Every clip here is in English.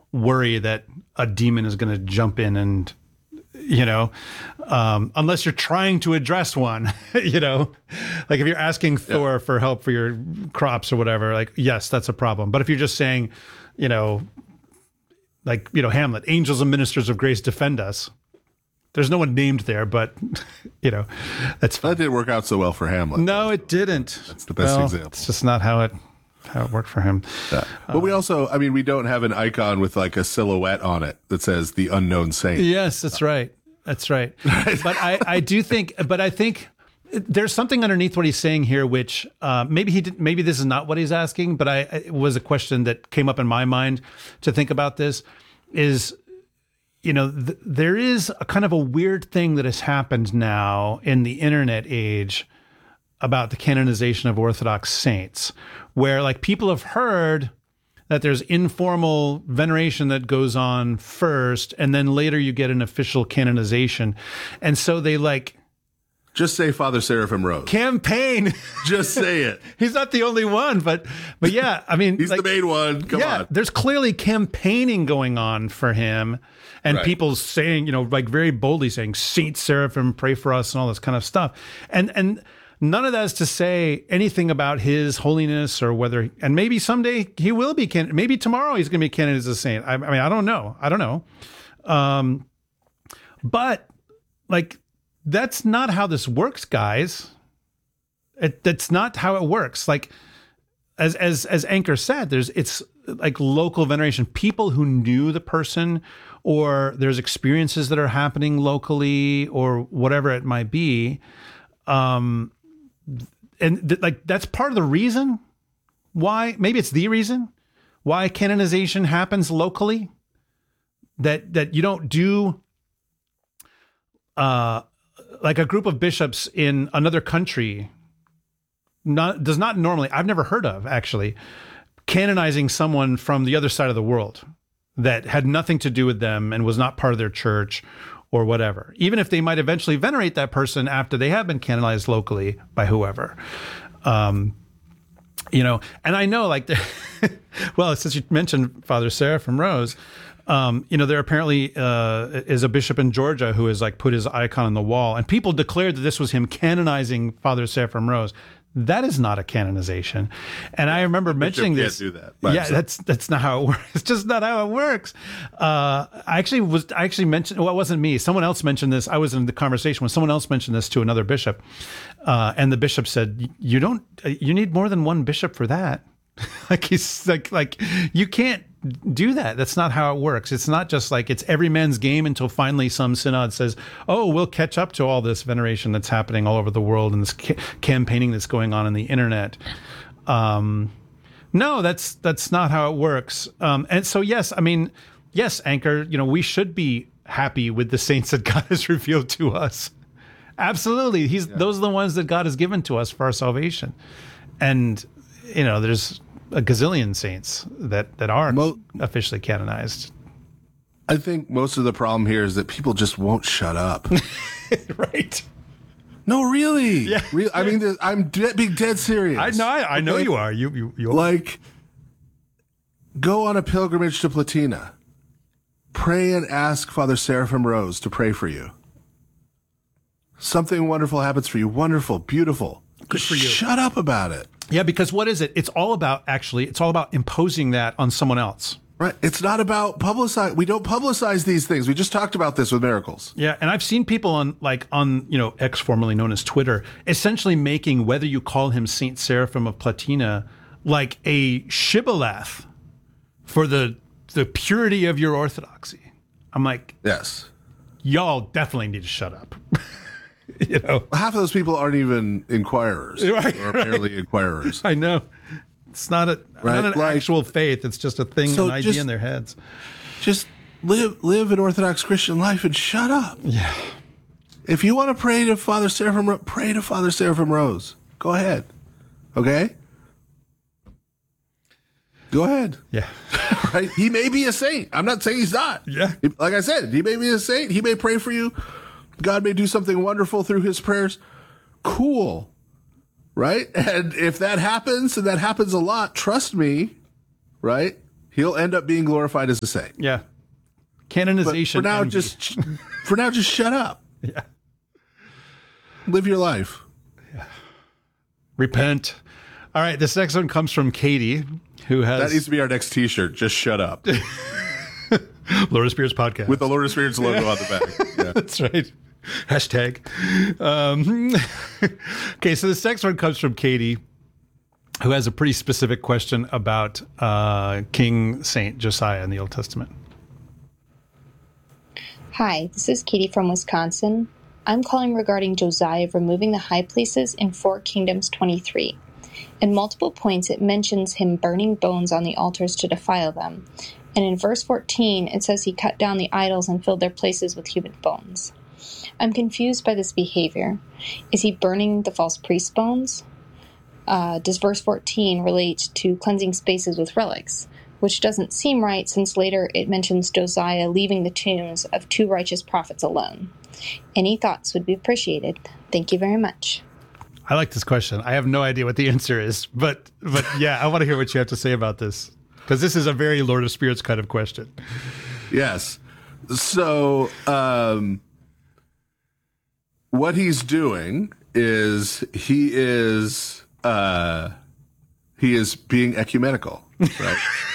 worry that a demon is going to jump in and, unless you're trying to address one, like if you're asking Thor for help for your crops or whatever, like, yes, that's a problem. But if you're just saying, Hamlet, angels and ministers of grace defend us. There's no one named there, but, that's fine. That didn't work out so well for Hamlet. No, it didn't. That's the best example. It's just not how it worked for him. Yeah. But we also, we don't have an icon with like a silhouette on it that says the unknown saint. Yes, that's right. That's right. But I think there's something underneath what he's saying here, which maybe this is not what he's asking, but it was a question that came up in my mind to think about this is, there is a kind of a weird thing that has happened now in the internet age about the canonization of Orthodox saints, where like people have heard that there's informal veneration that goes on first, and then later you get an official canonization. And so they just say Father Seraphim Rose. Campaign. Just say it. He's not the only one, but yeah, he's the main one. Come on. There's clearly campaigning going on for him. And people saying, very boldly saying, Saint Seraphim, pray for us and all this kind of stuff. And none of that is to say anything about his holiness or whether, and maybe someday he will be, maybe tomorrow he's going to be canonized as a saint. I don't know. But that's not how this works, guys. That's not how it works. Like, as Anchor said, it's like local veneration. People who knew the person, or there's experiences that are happening locally, or whatever it might be. And that's part of the reason why, maybe it's the reason why canonization happens locally. That you don't do like a group of bishops in another country does not normally, I've never heard of actually, canonizing someone from the other side of the world that had nothing to do with them and was not part of their church or whatever, even if they might eventually venerate that person after they have been canonized locally by whoever. And I know well, since you mentioned Father Seraphim Rose, there apparently is a bishop in Georgia who has put his icon on the wall, and people declared that this was him canonizing Father Seraphim Rose. That is not a canonization. And I remember mentioning this. Can't do that. Yeah, that's not how it works. It's just not how it works. I actually mentioned, well, it wasn't me. Someone else mentioned this. I was in the conversation when someone else mentioned this to another bishop. And the bishop said, you need more than one bishop for that. He's like, you can't do that. That's not how it works. It's not just it's every man's game until finally some synod says, oh, we'll catch up to all this veneration that's happening all over the world and this campaigning that's going on the internet. No, that's not how it works. And so, yes, Anchor, we should be happy with the saints that God has revealed to us. Absolutely. Those are the ones that God has given to us for our salvation. And, there's a gazillion saints that aren't officially canonized. I think most of the problem here is that people just won't shut up. Right. No, really. Yeah. I'm being dead serious. I know you are. You go on a pilgrimage to Platina. Pray and ask Father Seraphim Rose to pray for you. Something wonderful happens for you. Wonderful, beautiful. Good for you. Shut up about it. Yeah, because what is it? It's all about imposing that on someone else. Right. It's not about publicize. We don't publicize these things. We just talked about this with miracles. Yeah, and I've seen people on X, formerly known as Twitter, essentially making whether you call him Saint Seraphim of Platina like a shibboleth for the purity of your orthodoxy. I'm like, yes, y'all definitely need to shut up. Half of those people aren't even inquirers, right, or apparently inquirers. I know. It's not an actual faith. It's just a thing, an idea in their heads. Just live an Orthodox Christian life and shut up. Yeah. If you want to pray to Father Seraphim, pray to Father Seraphim Rose. Go ahead. Okay? Go ahead. Yeah. Right? He may be a saint. I'm not saying he's not. Yeah. Like I said, he may be a saint. He may pray for you. God may do something wonderful through his prayers. Cool. Right? And if that happens, and that happens a lot, trust me, right? He'll end up being glorified as a saint. Yeah. But Canonization. for now, envy. just shut up. Yeah. Live your life. Repent. All right. This next one comes from Katie, who has That needs to be our next T-shirt. Just shut up. Lord of Spirits podcast. With the Lord of Spirits logo on the back. Yeah. That's right. Hashtag. Okay, so this next one comes from Katie, who has a pretty specific question about King Saint Josiah in the Old Testament. Hi, this is Katie from Wisconsin. I'm calling regarding Josiah removing the high places in 4 Kingdoms 23. In multiple points, it mentions him burning bones on the altars to defile them. And in verse 14, it says he cut down the idols and filled their places with human bones. I'm confused by this behavior. Is he burning the false priest's bones? Does verse 14 relate to cleansing spaces with relics? Which doesn't seem right, since later it mentions Josiah leaving the tombs of 2 righteous prophets alone. Any thoughts would be appreciated. Thank you very much. I like this question. I have no idea what the answer is, but yeah, I want to hear what you have to say about this, because this is a very Lord of Spirits kind of question. Yes. So what he's doing is he is being ecumenical, right?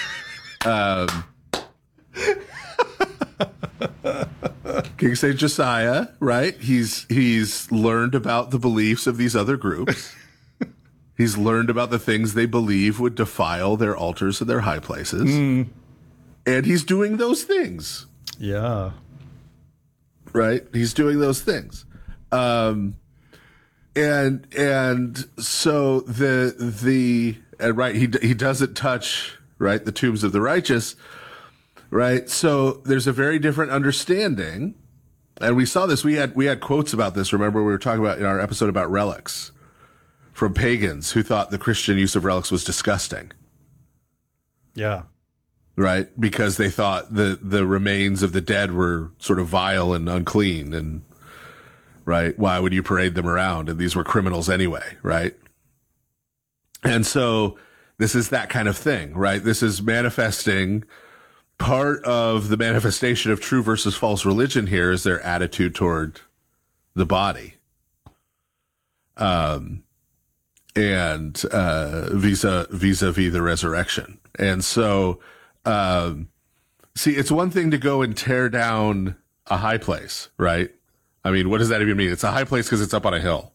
King Saint Josiah, right? He's learned about the beliefs of these other groups. He's learned about the things they believe would defile their altars and their high places. And he's doing those things. Yeah. Right? He's doing those things. And so right, he doesn't touch, right, the tombs of the righteous, right? So there's a very different understanding. And we saw this, we had quotes about this. Remember, we were talking about in our episode about relics from pagans who thought the Christian use of relics was disgusting. Yeah. Right? Because they thought the remains of the dead were sort of vile and unclean, and right? Why would you parade them around? And these were criminals anyway, right? And so this is that kind of thing, right? This is manifesting. Part of the manifestation of true versus false religion here is their attitude toward the body. And vis-a-vis the resurrection. And so, see, it's one thing to go and tear down a high place, right? I mean, what does that even mean? It's a high place because it's up on a hill.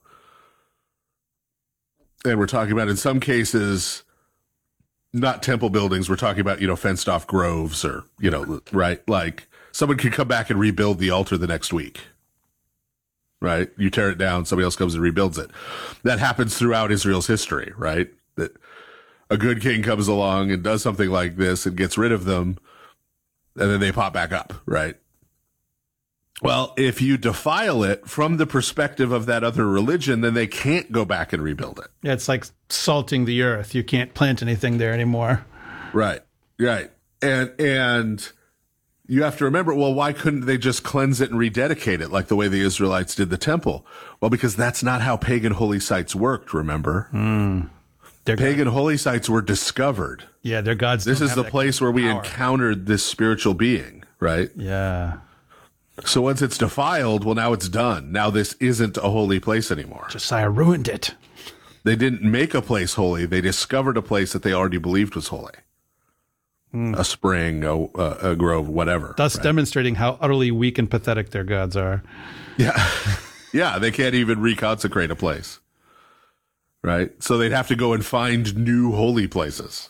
And we're talking about, in some cases, not temple buildings. We're talking about, fenced off groves or, right? Like someone could come back and rebuild the altar the next week, right? You tear it down, somebody else comes and rebuilds it. That happens throughout Israel's history, right? That a good king comes along and does something like this and gets rid of them, and then they pop back up, right? Well, if you defile it from the perspective of that other religion, then they can't go back and rebuild it. Yeah, it's like salting the earth. You can't plant anything there anymore. Right. And you have to remember, well, why couldn't they just cleanse it and rededicate it like the way the Israelites did the temple? Well, because that's not how pagan holy sites worked, remember? Pagan holy sites were discovered. Yeah, their gods. This is the place where we encountered this spiritual being, right? Yeah. So once it's defiled, well, now it's done. Now this isn't a holy place anymore. Josiah ruined it. They didn't make a place holy. They discovered a place that they already believed was holy. A spring, a grove, whatever. Thus demonstrating how utterly weak and pathetic their gods are. Yeah. Yeah, they can't even reconsecrate a place. Right? So they'd have to go and find new holy places.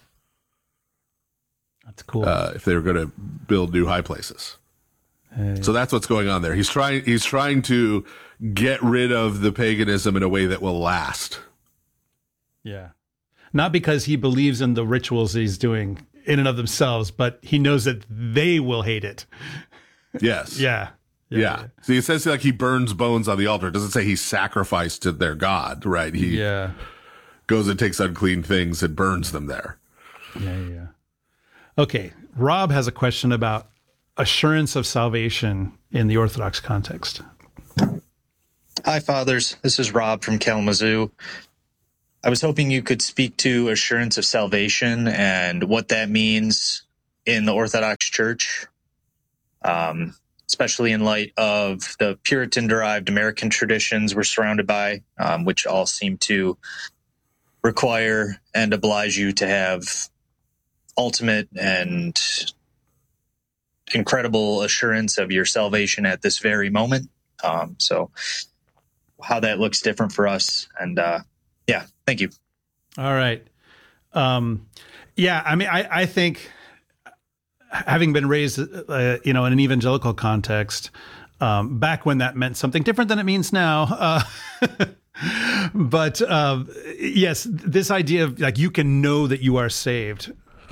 That's cool. If they were going to build new high places. So that's what's going on there. He's trying to get rid of the paganism in a way that will last. Yeah. Not because he believes in the rituals that he's doing in and of themselves, but he knows that they will hate it. Yes. Yeah. See, it says like he burns bones on the altar. It doesn't say he sacrificed to their god, right? He goes and takes unclean things and burns them there. Yeah. Okay. Rob has a question about assurance of salvation in the Orthodox context. Hi, fathers. This is Rob from Kalamazoo. I was hoping you could speak to assurance of salvation and what that means in the Orthodox Church, especially in light of the Puritan-derived American traditions we're surrounded by, which all seem to require and oblige you to have ultimate and incredible assurance of your salvation at this very moment. So how that looks different for us. And yeah, thank you. All right. Yeah, I mean, I think having been raised, in an evangelical context, back when that meant something different than it means now. But yes, this idea of like, you can know that you are saved.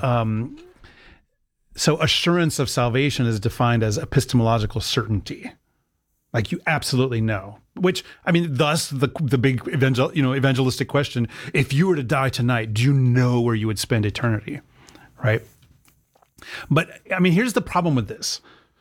So assurance of salvation is defined as epistemological certainty. Like you absolutely know, which, I mean, thus the big evangelistic question, if you were to die tonight, do you know where you would spend eternity? Right. But I mean, here's the problem with this.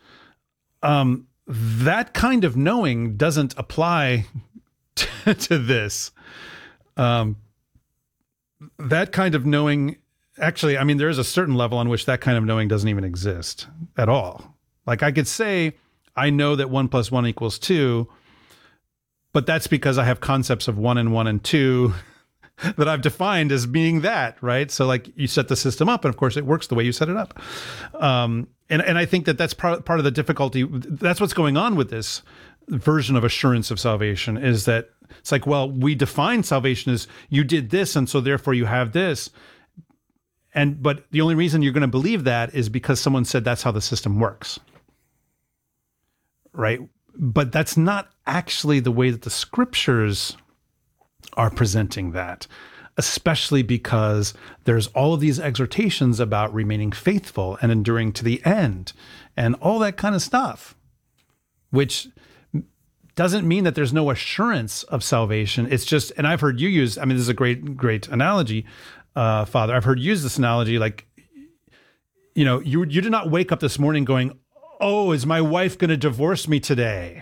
That kind of knowing doesn't apply to this. That kind of knowing, actually, I mean, there is a certain level on which that kind of knowing doesn't even exist at all. Like I could say, I know that 1 + 1 = 2, but that's because I have concepts of 1 and 1 and 2 that I've defined as being that, right? So like you set the system up and of course it works the way you set it up. And I think that that's part of the difficulty. That's what's going on with this version of assurance of salvation, is that it's like, well, we define salvation as you did this and so therefore you have this. But the only reason you're going to believe that is because someone said that's how the system works. Right? But that's not actually the way that the scriptures are presenting that, especially because there's all of these exhortations about remaining faithful and enduring to the end and all that kind of stuff, which doesn't mean that there's no assurance of salvation. It's just, and I've heard you use, I mean, this is a great analogy, Father. I've heard you use this analogy, like, you did not wake up this morning going, oh, is my wife going to divorce me today?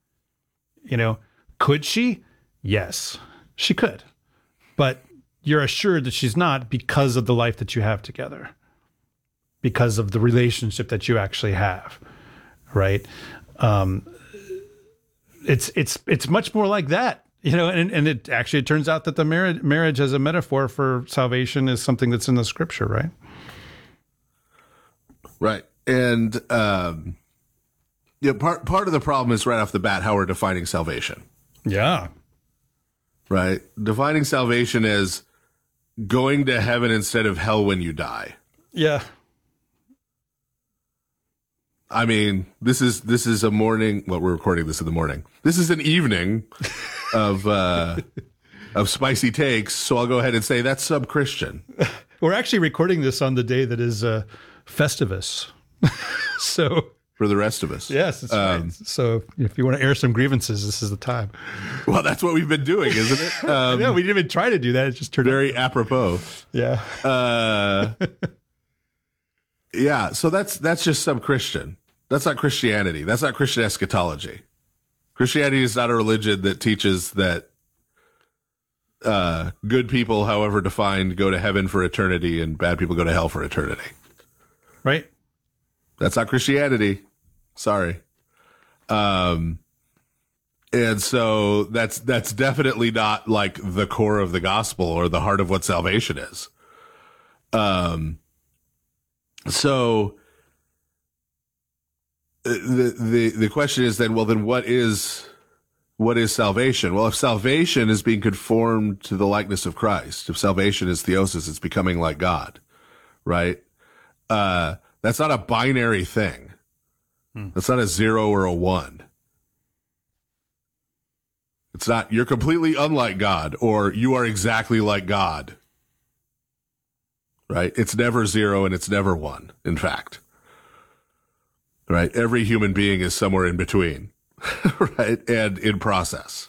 Could she? Yes, she could. But you're assured that she's not because of the life that you have together, because of the relationship that you actually have, right? It's much more like that, and it actually turns out that the marriage as a metaphor for salvation is something that's in the scripture, right? Right. And part of the problem is right off the bat how we're defining salvation. Yeah. Right. Defining salvation as going to heaven instead of hell when you die. Yeah. I mean, this is a morning. Well, we're recording this in the morning. This is an evening of spicy takes. So I'll go ahead and say that's sub-Christian. We're actually recording this on the day that is Festivus. So for the rest of us. Yes, that's right. So if you want to air some grievances, this is the time. Well, that's what we've been doing, isn't it? Yeah, we didn't even try to do that. It just turned very apropos. Yeah. Yeah. So that's just sub-Christian. That's not Christianity. That's not Christian eschatology. Christianity is not a religion that teaches that good people, however defined, go to heaven for eternity and bad people go to hell for eternity. Right. That's not Christianity. Sorry. And so that's definitely not like the core of the gospel or the heart of what salvation is. So the question is then, well, then what is salvation? Well, if salvation is being conformed to the likeness of Christ, if salvation is theosis, it's becoming like God, right? That's not a binary thing. That's not a 0 or a 1. It's not, you're completely unlike God or you are exactly like God, right? It's never 0 and it's never 1, in fact, right? Every human being is somewhere in between, right? And in process.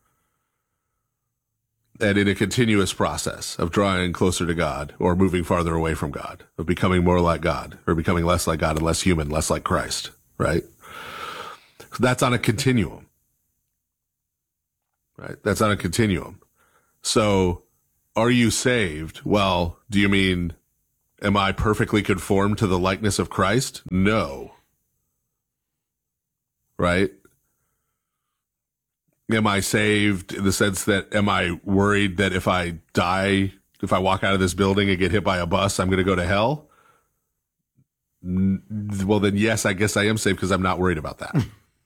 And in a continuous process of drawing closer to God or moving farther away from God, of becoming more like God or becoming less like God and less human, less like Christ, right? So that's on a continuum, right? That's on a continuum. So are you saved? Well, do you mean, am I perfectly conformed to the likeness of Christ? No. Right? Am I saved in the sense that, am I worried that if I die, if I walk out of this building and get hit by a bus, I'm going to go to hell? Well, then, yes, I guess I am saved because I'm not worried about that.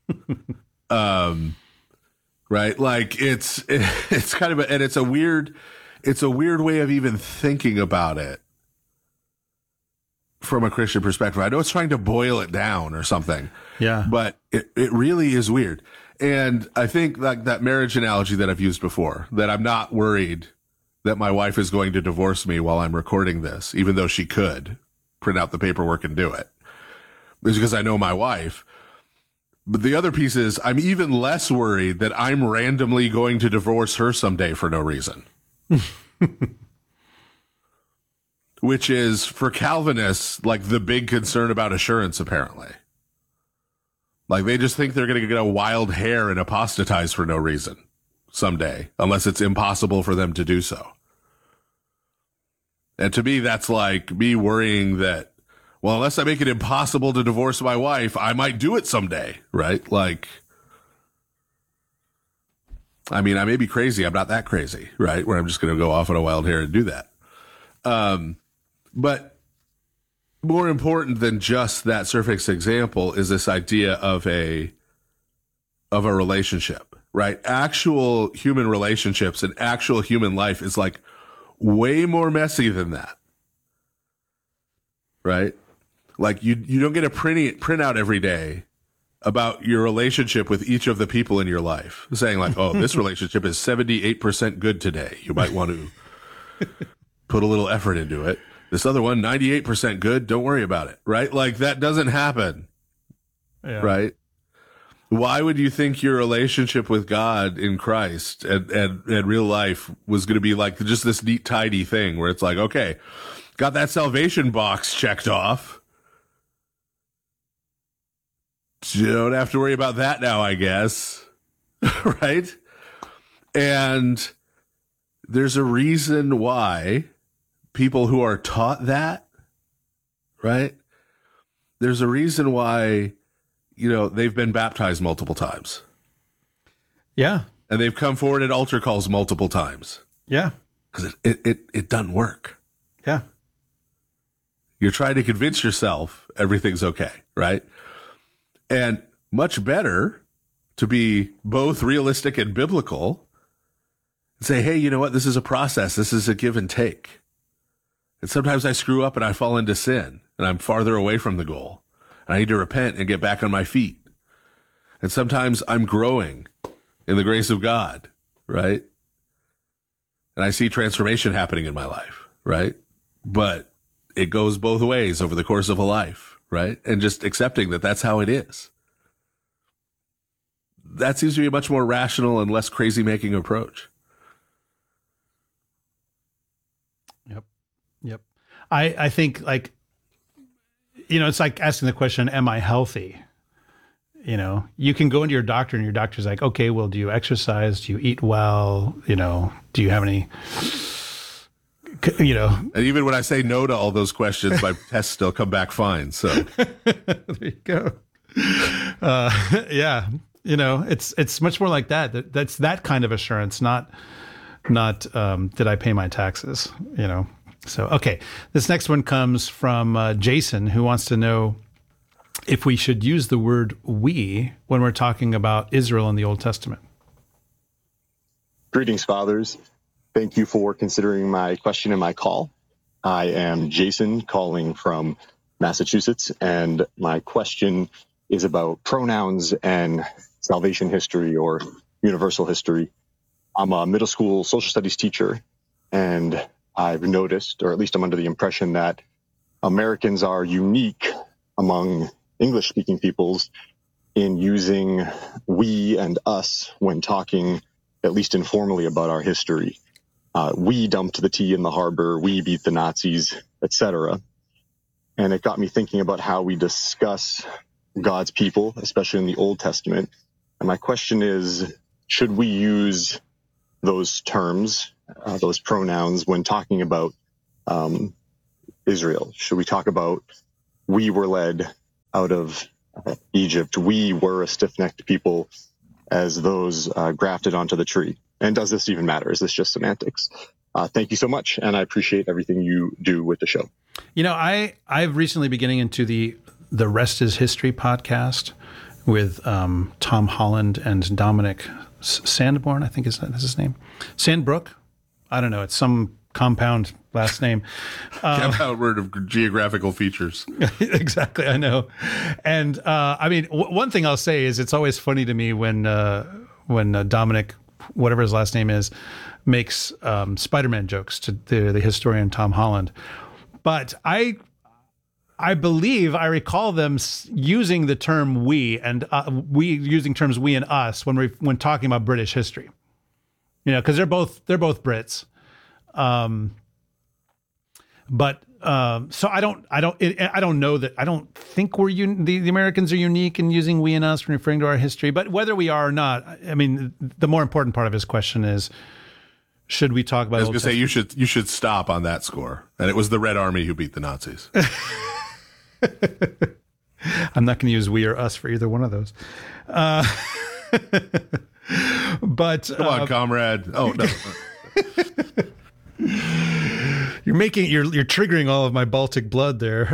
Right? Like it's kind of and it's a weird way of even thinking about it from a Christian perspective. I know it's trying to boil it down or something. Yeah. But it really is weird. And I think like that marriage analogy that I've used before, that I'm not worried that my wife is going to divorce me while I'm recording this, even though she could print out the paperwork and do it. It's because I know my wife. But the other piece is I'm even less worried that I'm randomly going to divorce her someday for no reason. Which is, for Calvinists, like the big concern about assurance, apparently. Like they just think they're going to get a wild hair and apostatize for no reason someday, unless it's impossible for them to do so. And to me, that's like me worrying that, well, unless I make it impossible to divorce my wife, I might do it someday, right? Like, I mean, I may be crazy. I'm not that crazy, right? Where I'm just going to go off on a wild hair and do that. But more important than just that surface example is this idea of a relationship, right? Actual human relationships and actual human life is like way more messy than that, right? Like you don't get a printout every day about your relationship with each of the people in your life, saying like, oh, this relationship is 78% good today. You might want to put a little effort into it. This other one, 98% good. Don't worry about it, right? Like that doesn't happen, right? Why would you think your relationship with God in Christ and real life was going to be like just this neat, tidy thing where it's like, okay, got that salvation box checked off. You don't have to worry about that now, I guess, right? And there's a reason why people who are taught that, right? There's a reason why, they've been baptized multiple times. Yeah. And they've come forward at altar calls multiple times. Yeah. Because it doesn't work. Yeah. You're trying to convince yourself everything's okay, right? And much better to be both realistic and biblical and say, hey, you know what? This is a process. This is a give and take. And sometimes I screw up and I fall into sin and I'm farther away from the goal. And I need to repent and get back on my feet. And sometimes I'm growing in the grace of God, right? And I see transformation happening in my life, right? But it goes both ways over the course of a life, right? And just accepting that that's how it is. That seems to be a much more rational and less crazy-making approach. Yep. I think like, it's like asking the question, am I healthy? You can go into your doctor and your doctor's like, okay, well, do you exercise? Do you eat well? Do you have any, And even when I say no to all those questions, my tests still come back fine. So there you go. Yeah. It's much more like that. That's that kind of assurance, not did I pay my taxes, So, okay. This next one comes from Jason, who wants to know if we should use the word we when we're talking about Israel in the Old Testament. Greetings, fathers. Thank you for considering my question and my call. I am Jason calling from Massachusetts, and my question is about pronouns and salvation history or universal history. I'm a middle school social studies teacher, and I've noticed, or at least I'm under the impression, that Americans are unique among English-speaking peoples in using we and us when talking, at least informally, about our history. We dumped the tea in the harbor, we beat the Nazis, etc. And it got me thinking about how we discuss God's people, especially in the Old Testament. And my question is, should we use those terms those pronouns when talking about Israel? Should we talk about we were led out of Egypt, we were a stiff-necked people, as those grafted onto the tree? And does this even matter? Is this just semantics? Thank you so much, and I appreciate everything you do with the show. You know, I've recently been getting into the Rest is History podcast with Tom Holland and Dominic Sandborn, I think is his name. Sandbrook? I don't know. It's some compound last name. Compound word of geographical features. Exactly, I know. And I mean, one thing I'll say is it's always funny to me when Dominic, whatever his last name is, makes Spider-Man jokes to the historian Tom Holland. But I believe I recall them using the term we, and we using terms we and us when talking about British history. You know, because they're both Brits. But so I don't know that, I don't think the Americans are unique in using we and us when referring to our history. But whether we are or not, I mean, the more important part of his question is, should we talk about? I was going to say you should stop on that score. And it was the Red Army who beat the Nazis. I'm not going to use we or us for either one of those. But come on, comrade. Oh no. You're triggering all of my Baltic blood there.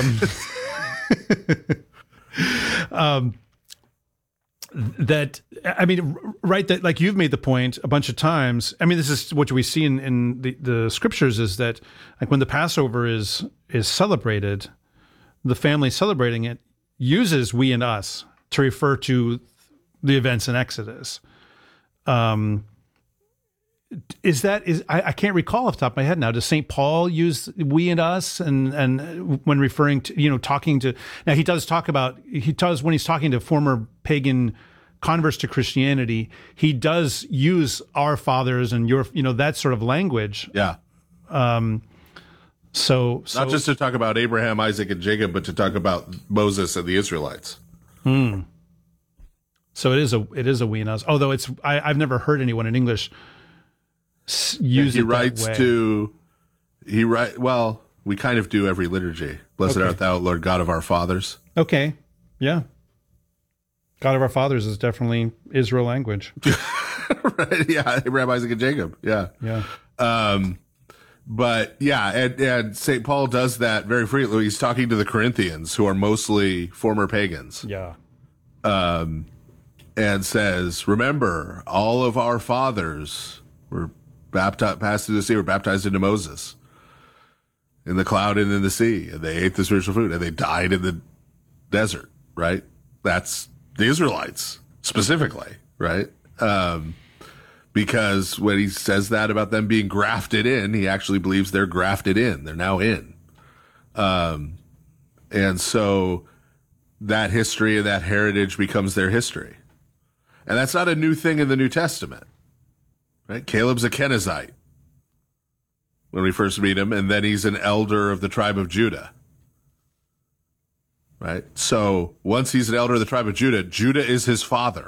That, I mean, right, that like you've made the point a bunch of times. I mean, this is what we see in the scriptures, is that like when the Passover is celebrated, the family celebrating it uses we and us to refer to the events in Exodus. I can't recall off the top of my head now. Does St. Paul use we and us and when referring to, you know, talking to, now he does when he's talking to former pagan converts to Christianity, he does use our fathers and your, you know, that sort of language. Yeah. So not just to talk about Abraham, Isaac, and Jacob, but to talk about Moses and the Israelites. So it is a we and us. Although I've never heard anyone in English use it that way. Well, we kind of do every liturgy. Blessed art thou, Lord God of our fathers. Okay. Yeah. God of our fathers is definitely Israel language. Right. Yeah. Abraham, Isaac, and Jacob. Yeah. Yeah. But yeah, and St. Paul does that very frequently. He's talking to the Corinthians, who are mostly former pagans. Yeah. And says, remember, all of our fathers were passed through the sea, were baptized into Moses in the cloud and in the sea, and they ate the spiritual food, and they died in the desert, right? That's the Israelites specifically, right? Because when he says that about them being grafted in, he actually believes they're grafted in. They're now in. And so that history and that heritage becomes their history. And that's not a new thing in the New Testament, right? Caleb's a Kenizzite when we first meet him, and then he's an elder of the tribe of Judah, right? So once he's an elder of the tribe of Judah, Judah is his father.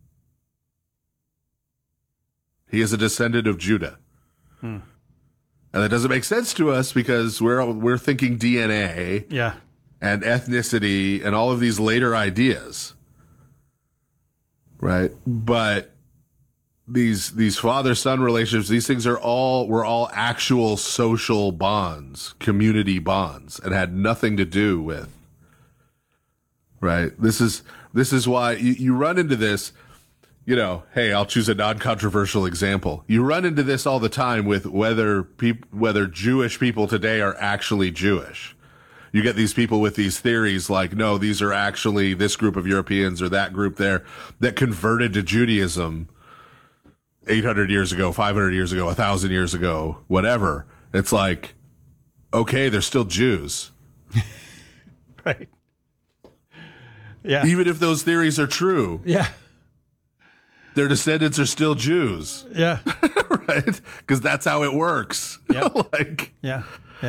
He is a descendant of Judah. And that doesn't make sense to us because we're thinking DNA and ethnicity and all of these later ideas. Right. But these father-son relationships, these things were all actual social bonds, community bonds, and had nothing to do with, right? This is why you run into this, you know, hey, I'll choose a non-controversial example. You run into this all the time with whether Jewish people today are actually Jewish. You get these people with these theories like, no, these are actually this group of Europeans or that group there that converted to Judaism 800 years ago, 500 years ago, 1,000 years ago, whatever. It's like, okay, they're still Jews. Right. Yeah. Even if those theories are true. Yeah. Their descendants are still Jews. Yeah. Right? Because that's how it works. Yeah. Like, yeah.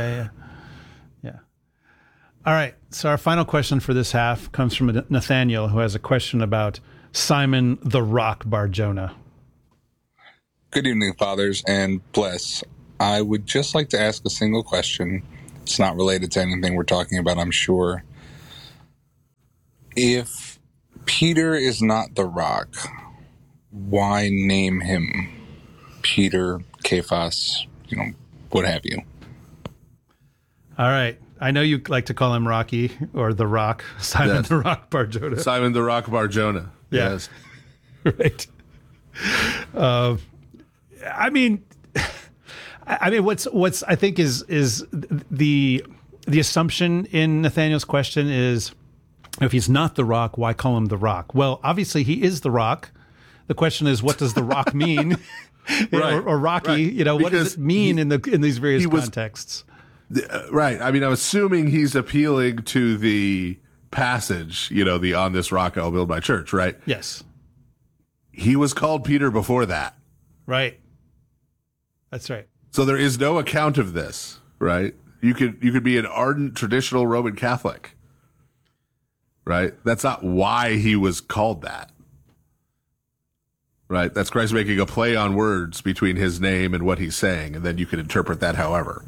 All right. So our final question for this half comes from Nathaniel, who has a question about Simon the Rock Bar Jonah. Good evening, fathers, and bless. I would just like to ask a single question. It's not related to anything we're talking about, I'm sure. If Peter is not the rock, why name him Peter, Cephas, what have you? All right. I know you like to call him Rocky or the Rock, Simon Yes. the Rock Bar-Jonah. Simon the Rock Bar-Jonah. Yeah. Yes. Right. I mean, what's I think is the assumption in Nathaniel's question is, if he's not the Rock, why call him the Rock? Well, obviously he is the Rock. The question is, what does the Rock mean? Right. or Rocky, Right. What does Because it mean in these various was- contexts? Right. I mean, I'm assuming he's appealing to the passage, the on this rock I'll build my church, right? Yes. He was called Peter before that. Right. That's right. So there is no account of this, right? You could be an ardent traditional Roman Catholic, right? That's not why he was called that, right? That's Christ making a play on words between his name and what he's saying, and then you can interpret that however.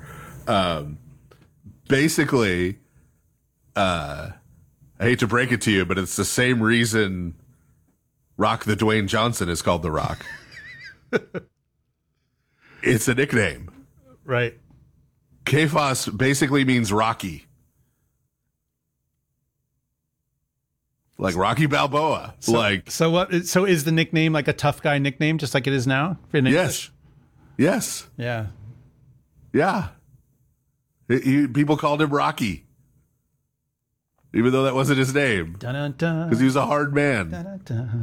Basically, I hate to break it to you, but it's the same reason Rock the Dwayne Johnson is called The Rock. It's a nickname. Right. Cephas basically means Rocky. Like Rocky Balboa. So what? So is the nickname like a tough guy nickname, just like it is now in English? Yes. Yeah. Yeah. People called him Rocky. Even though that wasn't his name. Because he was a hard man.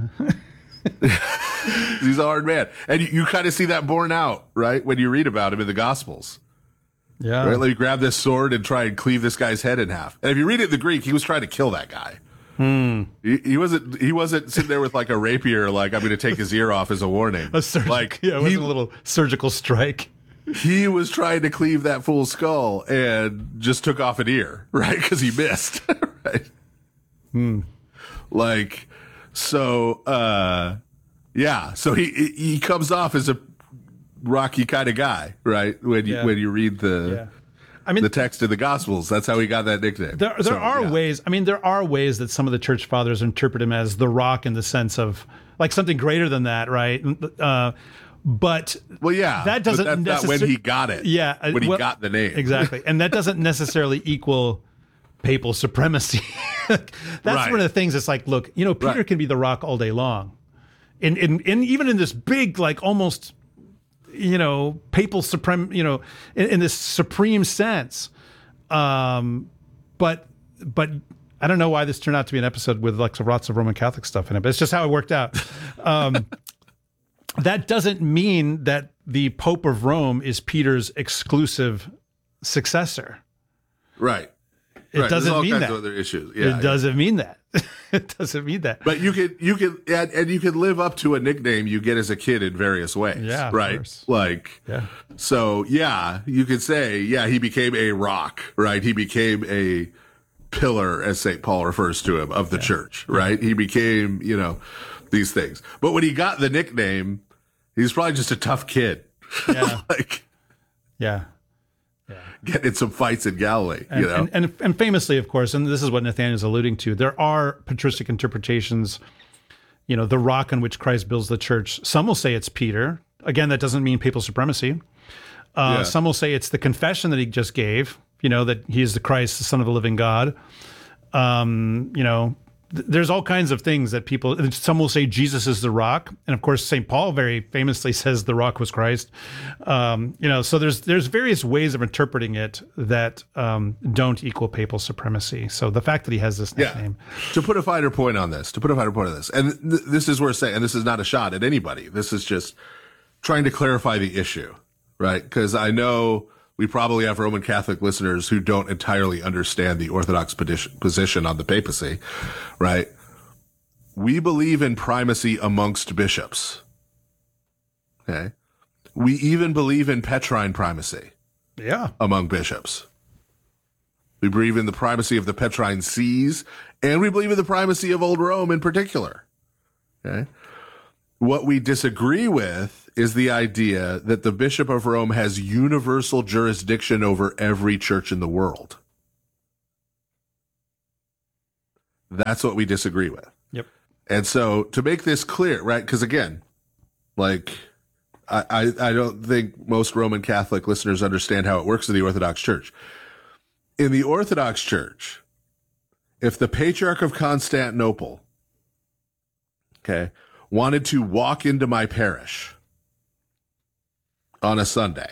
He's a hard man. And you kind of see that borne out, right? When you read about him in the Gospels. Yeah. Right? Like you grab this sword and try and cleave this guy's head in half. And if you read it in the Greek, he was trying to kill that guy. He wasn't sitting there with like a rapier, like I'm going to take his ear off as a warning. It was a little surgical strike. He was trying to cleave that fool's skull and just took off an ear, right? Because he missed, right? Like, so, yeah. So he comes off as a Rocky kind of guy, right? When you read the text of the Gospels, that's how he got that nickname. There are ways. I mean, there are ways that some of the church fathers interpret him as the Rock in the sense of like something greater than that, right? But that doesn't. But that's not when he got it. Yeah, when he got the name exactly, and that doesn't necessarily equal papal supremacy. That's right. one of the things. It's like, look, Peter can be the Rock all day long, in even in this big, like almost, papal supreme, in this supreme sense. But I don't know why this turned out to be an episode with like lots of Roman Catholic stuff in it, but it's just how it worked out. That doesn't mean that the Pope of Rome is Peter's exclusive successor. Right. It doesn't mean that. There's all kinds of other issues. Yeah, it doesn't mean that. It doesn't mean that. But you could live up to a nickname you get as a kid in various ways. Yeah, of right. course. Like, Yeah. So yeah, you could say, he became a rock, right? He became a pillar, as St. Paul refers to him, of the church, right? He became, these things. But when he got the nickname, he was probably just a tough kid. Yeah. Yeah. Getting in some fights in Galilee, And famously, of course, and this is what Nathaniel's alluding to, there are patristic interpretations, the rock on which Christ builds the church. Some will say it's Peter. Again, that doesn't mean papal supremacy. Some will say it's the confession that he just gave, that he is the Christ, the Son of the living God. There's all kinds of things that some will say Jesus is the rock. And of course, St. Paul very famously says the rock was Christ. So there's various ways of interpreting it that don't equal papal supremacy. So the fact that he has this nickname. To put a finer point on this, and this is worth saying, and this is not a shot at anybody. This is just trying to clarify the issue, right? Because I know we probably have Roman Catholic listeners who don't entirely understand the Orthodox position on the papacy, right? We believe in primacy amongst bishops. Okay. We even believe in Petrine primacy. Yeah. Among bishops. We believe in the primacy of the Petrine sees, and we believe in the primacy of Old Rome in particular. Okay. What we disagree with is the idea that the Bishop of Rome has universal jurisdiction over every church in the world. That's what we disagree with. Yep. And so to make this clear, right? Because again, like, I don't think most Roman Catholic listeners understand how it works in the Orthodox Church. In the Orthodox Church, if the Patriarch of Constantinople, okay, wanted to walk into my parish on a Sunday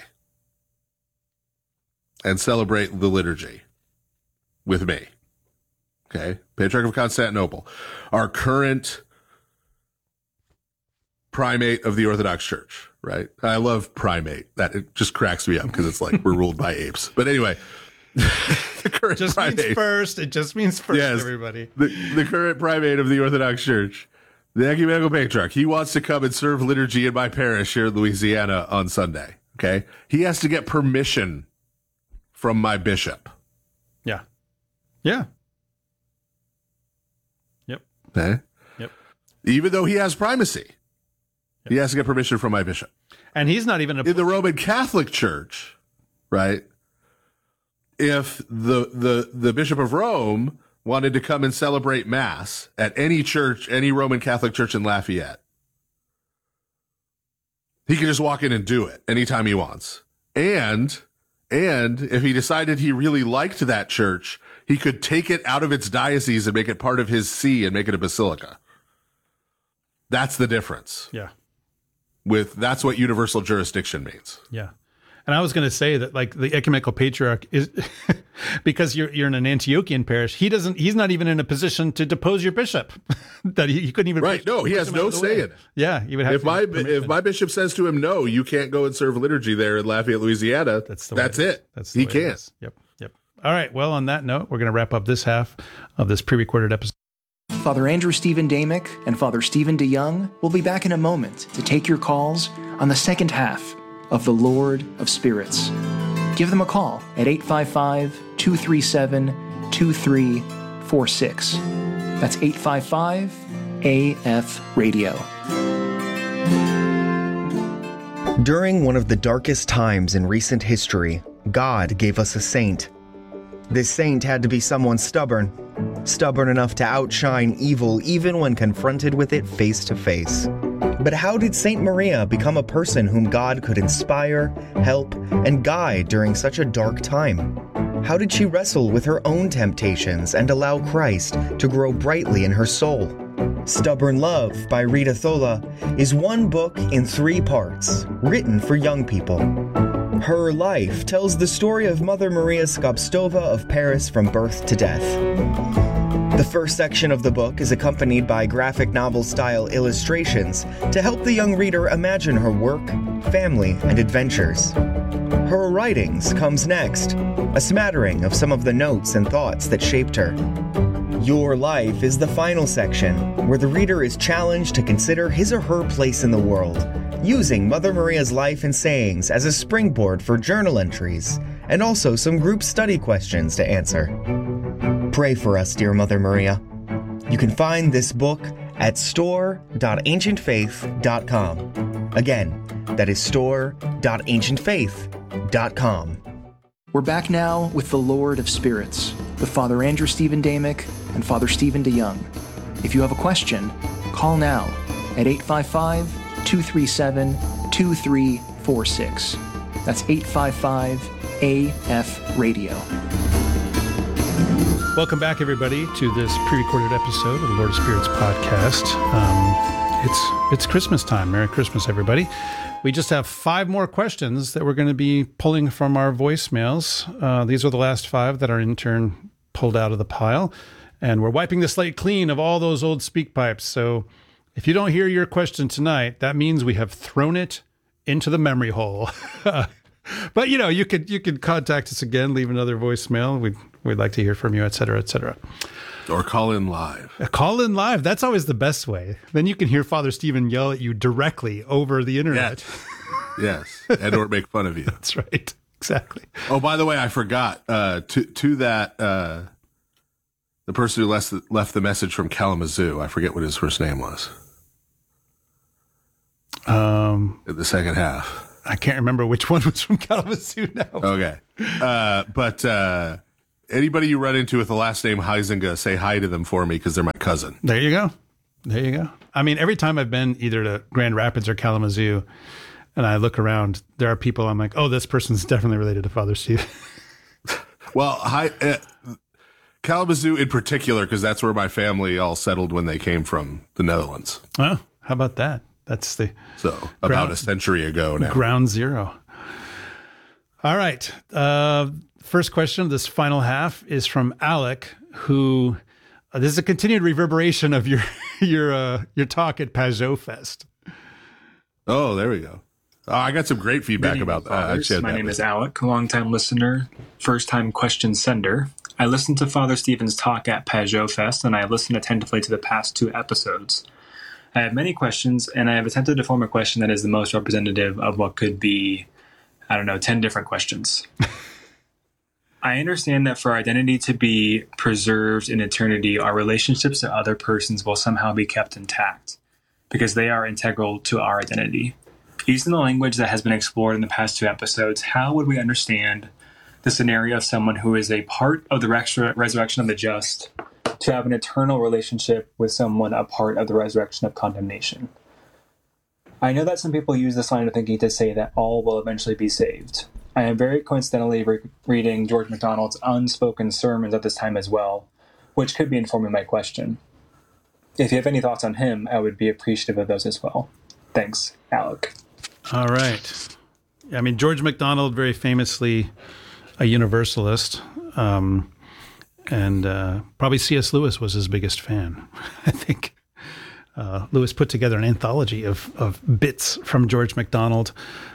and celebrate the liturgy with me, okay, Patriarch of Constantinople, our current primate of the Orthodox Church, right? I love primate. That it just cracks me up because it's like we're ruled by apes. But anyway, the current Just primate, means first. It just means first, yes, everybody. the current primate of the Orthodox Church, the ecumenical patriarch, he wants to come and serve liturgy in my parish here in Louisiana on Sunday. Okay, he has to get permission from my bishop. Yeah. Yeah. Yep. Okay. Yep. Even though he has primacy, he has to get permission from my bishop. And he's not even In the Roman Catholic Church, right? If the Bishop of Rome wanted to come and celebrate Mass at any church, any Roman Catholic church in Lafayette, he can just walk in and do it anytime he wants. And if he decided he really liked that church, he could take it out of its diocese and make it part of his see and make it a basilica. That's the difference. Yeah. That's what universal jurisdiction means. Yeah. And I was going to say that, like, the ecumenical patriarch is because you're in an Antiochian parish. He's not even in a position to depose your bishop. That he couldn't even. Right. No, he has no say in it. Yeah. He would have if my bishop says to him, no, you can't go and serve liturgy there in Lafayette, Louisiana. That's it. He can't. Yep. Yep. All right. Well, on that note, we're going to wrap up this half of this pre-recorded episode. Father Andrew Stephen Damick and Father Stephen DeYoung will be back in a moment to take your calls on the second half of The Lord of Spirits. Give them a call at 855-237-2346. That's 855-AF-RADIO. During one of the darkest times in recent history, God gave us a saint. This saint had to be someone stubborn enough to outshine evil even when confronted with it face to face. But how did Saint Maria become a person whom God could inspire, help, and guide during such a dark time? How did she wrestle with her own temptations and allow Christ to grow brightly in her soul? Stubborn Love by Rita Thola is one book in 3 parts, written for young people. Her life tells the story of Mother Maria Skobtsova of Paris from birth to death. The first section of the book is accompanied by graphic novel-style illustrations to help the young reader imagine her work, family, and adventures. Her writings comes next, a smattering of some of the notes and thoughts that shaped her. Your Life is the final section, where the reader is challenged to consider his or her place in the world, using Mother Maria's life and sayings as a springboard for journal entries, and also some group study questions to answer. Pray for us, dear Mother Maria. You can find this book at store.ancientfaith.com. Again, that is store.ancientfaith.com. We're back now with The Lord of Spirits, with Father Andrew Stephen Damick and Father Stephen DeYoung. If you have a question, call now at 855-237-2346. That's 855-AF-RADIO. Welcome back, everybody, to this pre-recorded episode of the Lord of Spirits podcast. It's Christmas time. Merry Christmas, everybody. We just have 5 more questions that we're going to be pulling from our voicemails. These are the last 5 that our intern pulled out of the pile. And we're wiping the slate clean of all those old speak pipes. So if you don't hear your question tonight, that means we have thrown it into the memory hole. But, you could contact us again, leave another voicemail. We'd like to hear from you, et cetera, et cetera. Or call in live. Call in live. That's always the best way. Then you can hear Father Stephen yell at you directly over the internet. Yes. And or make fun of you. That's right. Exactly. Oh, by the way, I forgot to that the person who left the message from Kalamazoo. I forget what his first name was. in the second half. I can't remember which one was from Kalamazoo now. Okay. But anybody you run into with the last name Huizinga, say hi to them for me because they're my cousin. There you go. There you go. I mean, every time I've been either to Grand Rapids or Kalamazoo and I look around, there are people I'm like, oh, this person's definitely related to Father Steve. Well, Kalamazoo in particular, because that's where my family all settled when they came from the Netherlands. Oh, how about that? That's the about a century ago now. Ground zero. All right. First question of this final half is from Alec, who this is a continued reverberation of your talk at Pajot Fest. Oh, there we go. Oh, I got some great feedback about that. My name is Alec, longtime listener, first-time question sender. I listened to Father Stephen's talk at Pajot Fest, and I listened attentively to the past 2 episodes. I have many questions, and I have attempted to form a question that is the most representative of what could be, 10 different questions. I understand that for identity to be preserved in eternity, our relationships to other persons will somehow be kept intact, because they are integral to our identity. Using the language that has been explored in the past 2 episodes, how would we understand the scenario of someone who is a part of the resurrection of the just to have an eternal relationship with someone a part of the resurrection of condemnation? I know that some people use this line of thinking to say that all will eventually be saved. I am very coincidentally reading George MacDonald's unspoken sermons at this time as well, which could be informing my question. If you have any thoughts on him, I would be appreciative of those as well. Thanks, Alec. All right. I mean, George MacDonald, very famously a Universalist, and probably C.S. Lewis was his biggest fan. I think Lewis put together an anthology of bits from George MacDonald.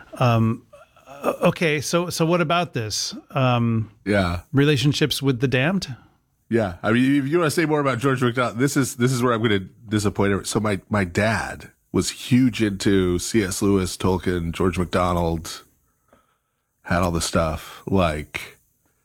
Okay, so what about this? Relationships with the damned? Yeah, I mean, if you want to say more about George MacDonald, this is where I'm going to disappoint her. So my dad was huge into C.S. Lewis, Tolkien, George MacDonald, had all the stuff. Like,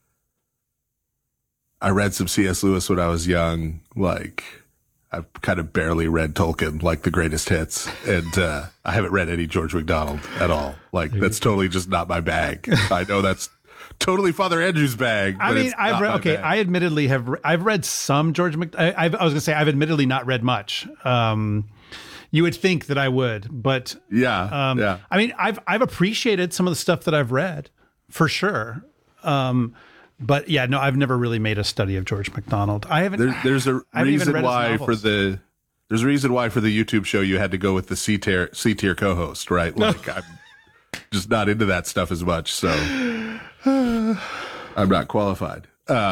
I read some C.S. Lewis when I was young. Like, I've kind of barely read Tolkien, like the greatest hits. And I haven't read any George MacDonald at all. Like, that's totally just not my bag. I know that's totally Father Andrew's bag. But I mean, I admittedly I've read some George MacDonald. I was going to say, I've admittedly not read much. You would think that I would, but yeah. I mean, I've appreciated some of the stuff that I've read for sure. But yeah, no, I've never really made a study of George MacDonald. I haven't. There's a reason why for the YouTube show you had to go with the C tier co-host, right? Like, I'm just not into that stuff as much, so I'm not qualified.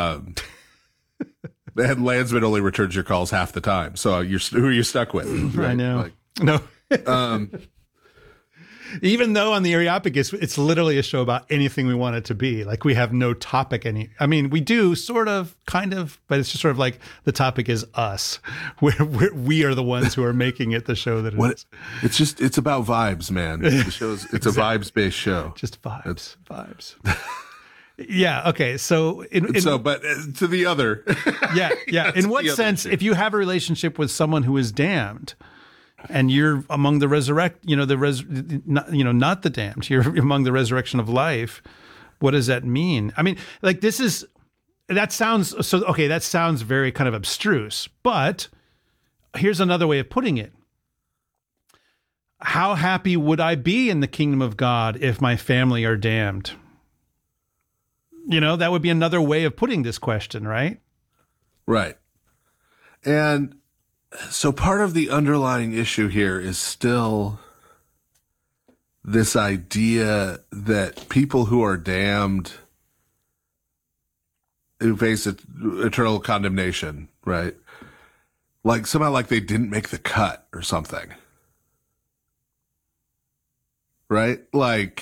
And Landsman only returns your calls half the time. So who are you stuck with? Right? I know. No. Even though on the Areopagus, it's literally a show about anything we want it to be. Like, we have no topic. I mean, we do sort of, kind of, but it's just sort of like the topic is us. We are the ones who are making it the show that it is. It's about vibes, man. The show's, it's a vibes-based show. Just vibes. Yeah. Okay. So, but to the other. Yeah. In what sense, if you have a relationship with someone who is damned, and you're among the not the damned, you're among the resurrection of life, what does that mean? I mean, like, that sounds very kind of abstruse, but here's another way of putting it. How happy would I be in the kingdom of God if my family are damned? That would be another way of putting this question, right? Right. And so part of the underlying issue here is still this idea that people who are damned, who face eternal condemnation, right? Like, somehow like they didn't make the cut or something. Right? Like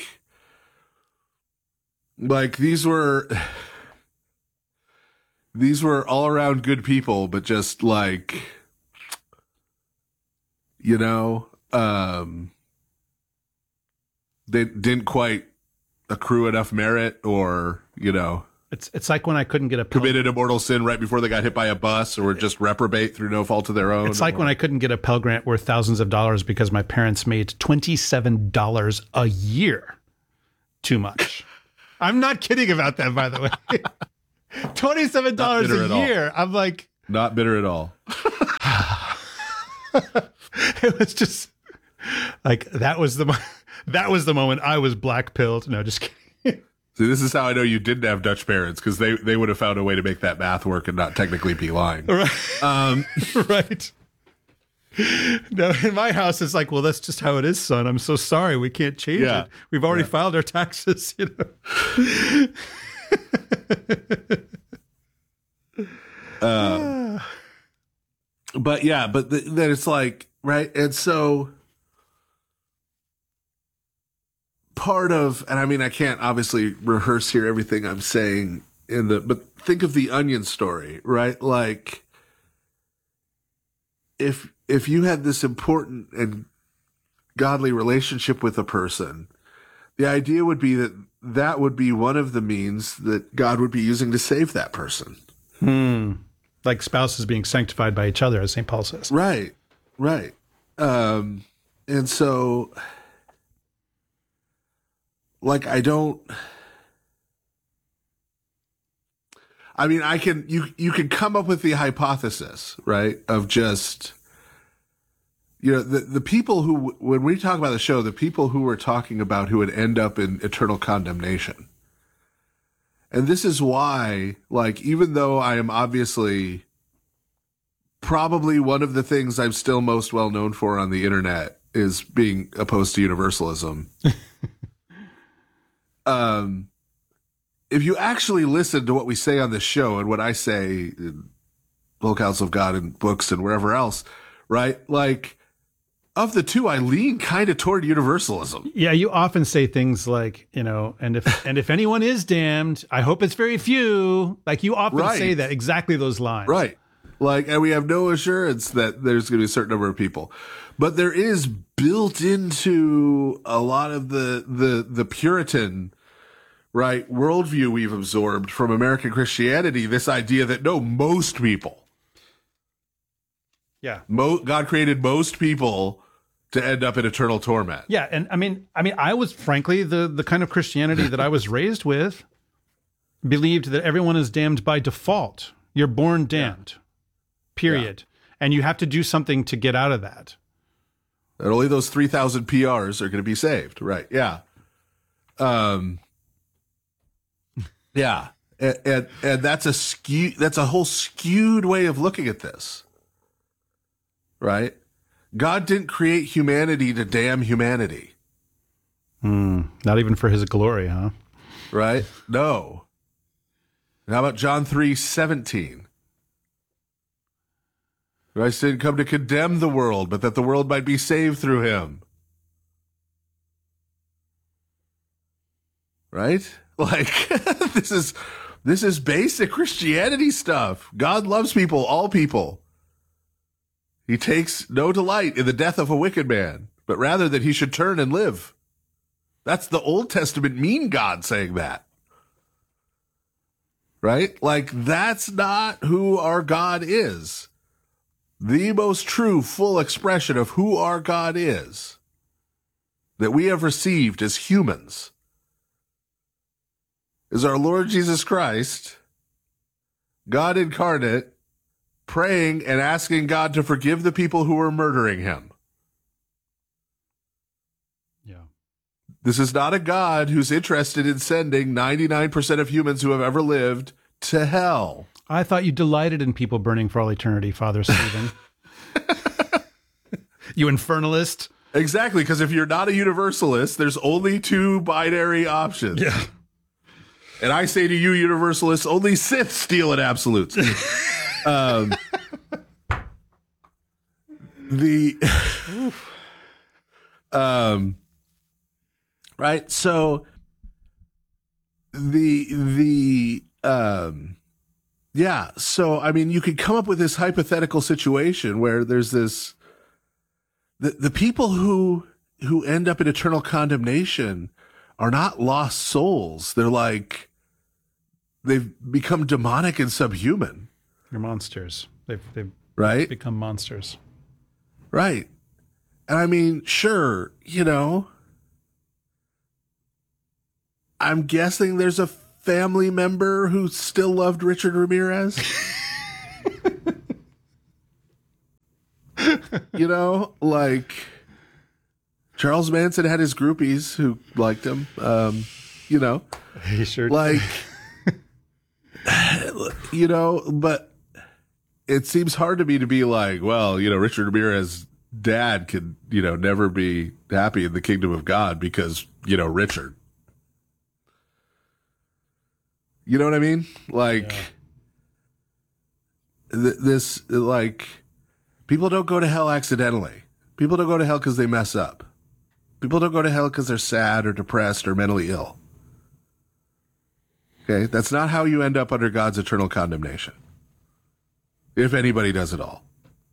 these were all around good people, but just like, they didn't quite accrue enough merit, or, It's like when I couldn't get a committed a mortal sin right before they got hit by a bus, or were just reprobate through no fault of their own. It's like when I couldn't get a Pell Grant worth thousands of dollars because my parents made $27 a year too much. I'm not kidding about that, by the way. $27 a year. I'm like, not bitter at all. It was just like that was the moment I was black pilled. No, just kidding. See, this is how I know you didn't have Dutch parents, because they would have found a way to make that math work and not technically be lying. Right. Right. No, in my house, it's like, well, that's just how it is, son. I'm so sorry. We can't change it. We've already filed our taxes, you know. But then it's like, right. And so part of, and I mean, I can't obviously rehearse here everything I'm saying but think of the Onion story, right? Like if you had this important and godly relationship with a person, the idea would be that would be one of the means that God would be using to save that person. Like spouses being sanctified by each other, as St. Paul says. Right. And so, like, you can come up with the hypothesis, right, of just, you know, the people who, when we talk about the show, the people who we're talking about who would end up in eternal condemnation. And this is why, like, even though I am obviously probably one of the things I'm still most well known for on the internet is being opposed to universalism. If you actually listen to what we say on this show and what I say in Full Counsel of God and books and wherever else, right? Like, of the two, I lean kind of toward universalism. Yeah, you often say things like, you know, and if anyone is damned, I hope it's very few. Like, you often say that, exactly those lines. Right. Like, and we have no assurance that there's going to be a certain number of people. But there is built into a lot of the Puritan, right, worldview we've absorbed from American Christianity, this idea that no, most people. Yeah. God created most people to end up in eternal torment. Yeah, and I mean, I was frankly the kind of Christianity that I was raised with believed that everyone is damned by default. You're born damned. Period. Yeah. And you have to do something to get out of that. And only those 3,000 PRs are going to be saved. Right. Yeah. Yeah. And that's a whole skewed way of looking at this. Right? God didn't create humanity to damn humanity. Not even for his glory, huh? Right? No. And how about John 3:17? Christ didn't come to condemn the world, but that the world might be saved through him. Right? Like, this is basic Christianity stuff. God loves people, all people. He takes no delight in the death of a wicked man, but rather that he should turn and live. That's the Old Testament mean God saying that. Right? Like, that's not who our God is. The most true, full expression of who our God is that we have received as humans is our Lord Jesus Christ, God incarnate, praying and asking God to forgive the people who were murdering him. Yeah. This is not a God who's interested in sending 99% of humans who have ever lived to hell. I thought you delighted in people burning for all eternity, Father Stephen. You infernalist. Exactly, because if you're not a universalist, there's only two binary options. Yeah. And I say to you, universalists, only Siths steal at absolutes. Right. So yeah. So, I mean, you could come up with this hypothetical situation where there's this, the people who end up in eternal condemnation are not lost souls. They're they've become demonic and subhuman. They're monsters. They've right? become monsters. Right. And I mean, sure, I'm guessing there's a family member who still loved Richard Ramirez. Like Charles Manson had his groupies who liked him. He sure like, but it seems hard to me to be like, well, Richard Ramirez's dad could, never be happy in the kingdom of God because, Richard. You know what I mean? Like, this, like, people don't go to hell accidentally. People don't go to hell because they mess up. People don't go to hell because they're sad or depressed or mentally ill. Okay? That's not how you end up under God's eternal condemnation. If anybody does at all.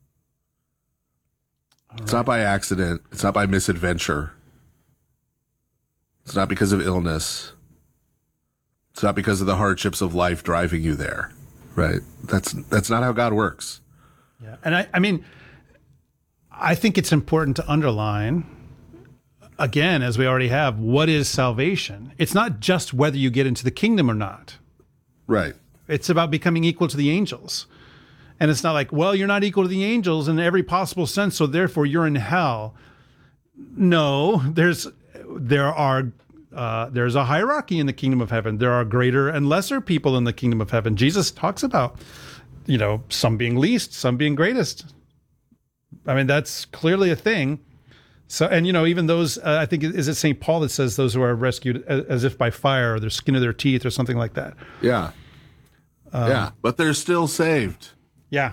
It's not by accident. It's not by misadventure. It's not because of illness. It's not because of the hardships of life driving you there, right? That's not how God works. Yeah. And I mean, I think it's important to underline, again, as we already have, what is salvation? It's not just whether you get into the kingdom or not. Right. It's about becoming equal to the angels. And it's not like, well, you're not equal to the angels in every possible sense, so therefore you're in hell. No, there's a hierarchy in the kingdom of heaven. There are greater and lesser people in the kingdom of heaven. Jesus talks about, some being least, some being greatest. I mean, that's clearly a thing. So, and even those, I think, is it St. Paul that says those who are rescued as if by fire, or the skin of their teeth, or something like that. Yeah. But they're still saved. Yeah.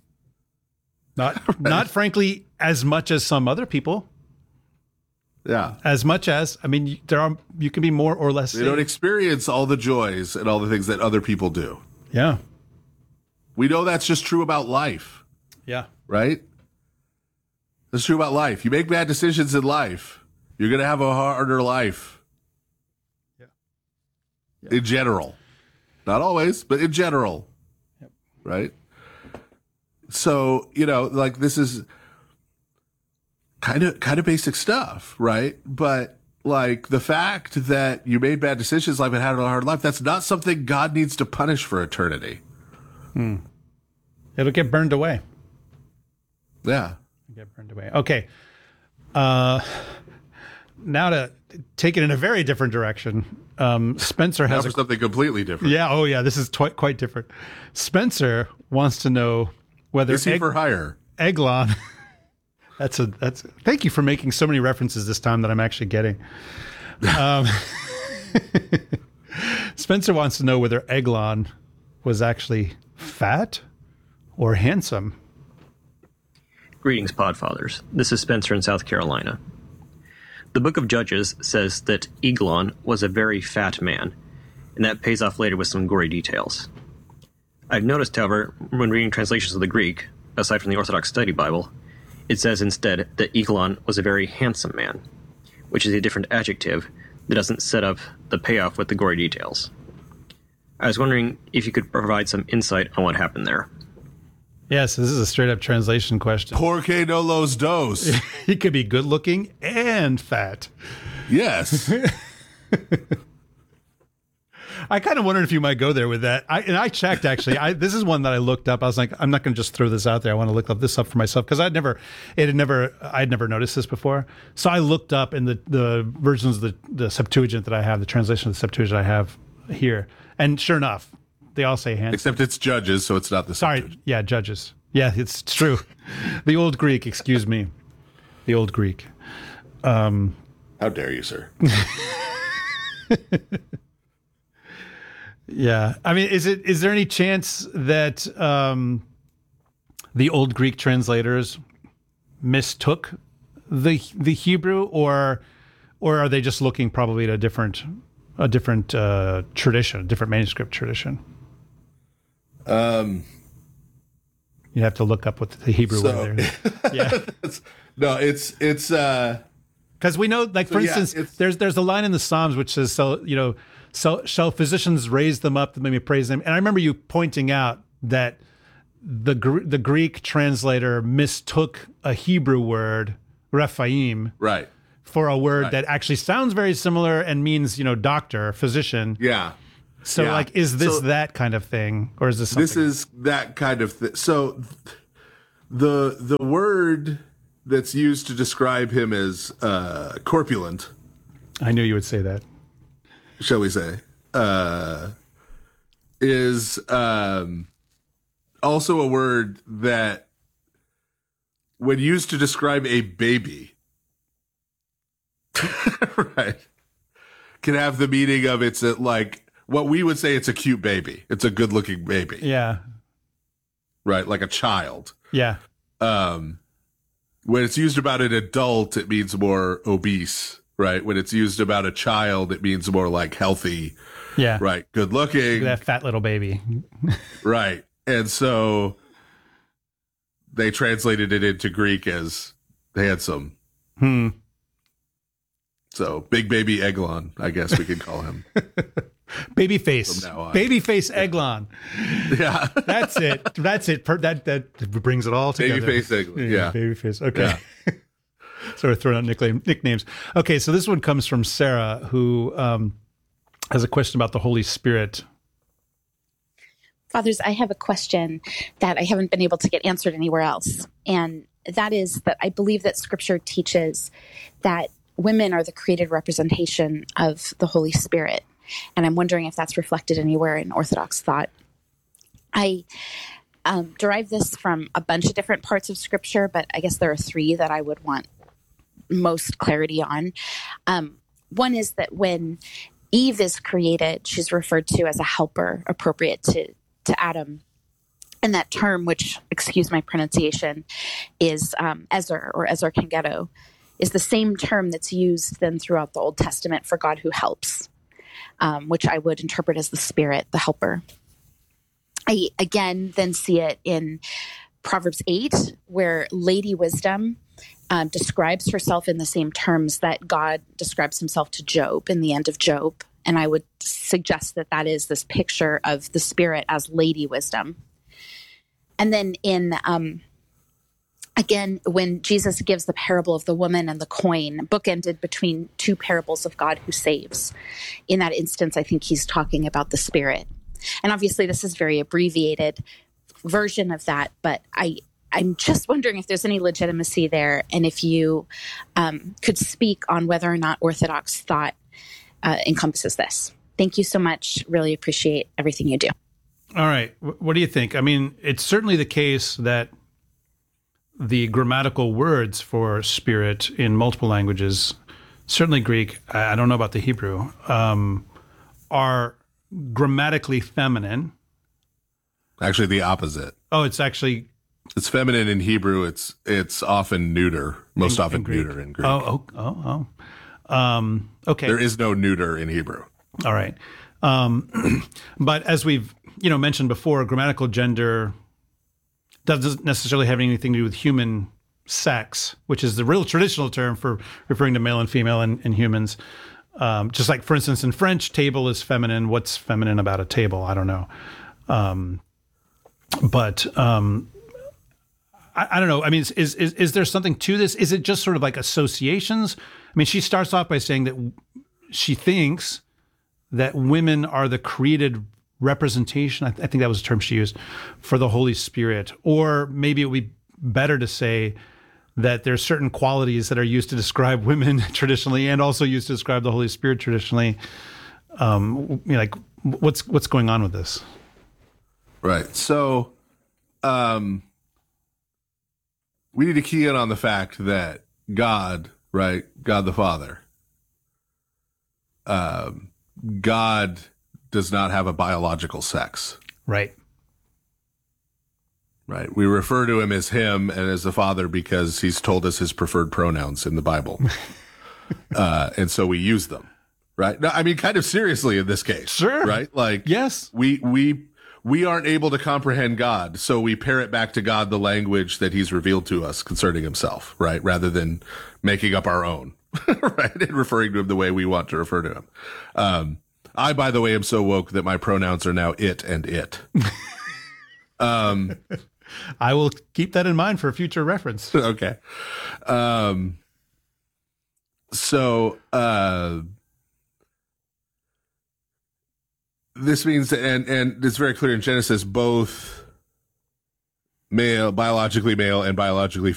Not frankly, as much as some other people. Yeah. As much as, I mean, you can be more or less They don't experience all the joys and all the things that other people do. Yeah. We know that's just true about life. Yeah. Right? That's true about life. You make bad decisions in life, you're going to have a harder life. Yeah. In general. Not always, but in general. Yep. Right? So, like this is kind of basic stuff, right? But like the fact that you made bad decisions, like and had a hard life, that's not something God needs to punish for eternity. It'll get burned away. Yeah. Get burned away. Okay. Now to take it in a very different direction. Spencer has something completely different. Yeah. Oh yeah. This is quite different. Spencer wants to know whether is he for hire? Eglon. That's thank you for making so many references this time that I'm actually getting. Spencer wants to know whether Eglon was actually fat or handsome. Greetings, Podfathers. This is Spencer in South Carolina. The Book of Judges says that Eglon was a very fat man, and that pays off later with some gory details. I've noticed, however, when reading translations of the Greek, aside from the Orthodox Study Bible, it says instead that Eglon was a very handsome man, which is a different adjective that doesn't set up the payoff with the gory details. I was wondering if you could provide some insight on what happened there. Yes, this is a straight up translation question. Porque no los dos. He could be good looking and fat. Yes. I kind of wondered if you might go there with that. I checked actually. This is one that I looked up. I was like, I'm not going to just throw this out there. I want to look this up for myself because I'd never noticed this before. So I looked up in the versions of the Septuagint that I have, the translation of the Septuagint I have here, and sure enough, they all say handsome. Except it's Judges, so it's not the Septuagint. Sorry, yeah, Judges. Yeah, it's true. The Old Greek, excuse me. The Old Greek. How dare you, sir? Yeah, I mean, is there any chance that the Old Greek translators mistook the Hebrew, or are they just looking probably at a different tradition, a different manuscript tradition? You have to look up what the Hebrew word there. Yeah, no, it's because we know, like for instance, there's a line in the Psalms which says, So shall physicians raise them up that maybe praise them? And I remember you pointing out that the Greek translator mistook a Hebrew word, Rephaim, Right. for a word Right. that actually sounds very similar and means, doctor, physician. Yeah. So Yeah. is this So- that kind of thing? Or is this something? This is that kind of thing. So the word that's used to describe him as corpulent, I knew you would say that. shall we say, is also a word that, when used to describe a baby, right, can have the meaning of it's like what we would say it's a cute baby. It's a good looking baby. Yeah. Right. Like a child. Yeah. When it's used about an adult, it means more obese, right? When it's used about a child, it means more like healthy, Yeah. right? Good looking, That fat little baby. right? And so they translated it into Greek as handsome. So big baby Eglon, I guess we could call him. Babyface. From now on. Babyface Eglon. Yeah. That's it. That's it. That brings it all together. Babyface Eglon. Yeah. Babyface. Okay. So we're throwing out nicknames. Okay. So this one comes from Sarah, who has a question about the Holy Spirit. Fathers, I have a question that I haven't been able to get answered anywhere else. And that is that I believe that Scripture teaches that women are the created representation of the Holy Spirit. And I'm wondering if that's reflected anywhere in Orthodox thought. I derive this from a bunch of different parts of Scripture, but I guess there are three that I would want most clarity on. One is that when Eve is created, she's referred to as a helper, appropriate to Adam. And that term, which, excuse my pronunciation, is Ezer or Ezer Kengeto, is the same term that's used then throughout the Old Testament for God who helps, which I would interpret as the Spirit, the helper. I again then see it in Proverbs 8, where Lady Wisdom describes herself in the same terms that God describes himself to Job in the end of Job. And I would suggest that that is this picture of the Spirit as Lady Wisdom. And then in, again, when Jesus gives the parable of the woman and the coin, bookended between two parables of God who saves. In that instance, I think he's talking about the Spirit. And obviously, this is a very abbreviated version of that, but I'm just wondering if there's any legitimacy there, and if you could speak on whether or not Orthodox thought encompasses this. Thank you so much. Really appreciate everything you do. All right. What do you think? I mean, it's certainly the case that the grammatical words for spirit in multiple languages, certainly Greek, I don't know about the Hebrew, are grammatically feminine. Actually, the opposite. Oh, it's actually... It's feminine in Hebrew. It's often neuter, most often neuter in Greek. Okay. There is no neuter in Hebrew. All right. But as we've mentioned before, grammatical gender doesn't necessarily have anything to do with human sex, which is the real traditional term for referring to male and female in humans. Just like, for instance, in French, table is feminine. What's feminine about a table? I don't know. I don't know. I mean, is there something to this? Is it just sort of like associations? I mean, she starts off by saying that she thinks that women are the created representation. I think that was the term she used for the Holy Spirit. Or maybe it would be better to say that there's certain qualities that are used to describe women traditionally and also used to describe the Holy Spirit traditionally. Like what's going on with this? Right. So, we need to key in on the fact that God, right? God the Father, God does not have a biological sex. Right. Right. We refer to him as him and as the Father because he's told us his preferred pronouns in the Bible. And so we use them. Right. No, I mean, kind of seriously in this case. Sure. Right. Like, yes, we aren't able to comprehend God, so we parrot back to God the language that he's revealed to us concerning himself, right? Rather than making up our own, right? And referring to him the way we want to refer to him. I, by the way, am so woke that my pronouns are now it and it. I will keep that in mind for future reference. Okay. This means, and it's very clear in Genesis, both biologically male and biologically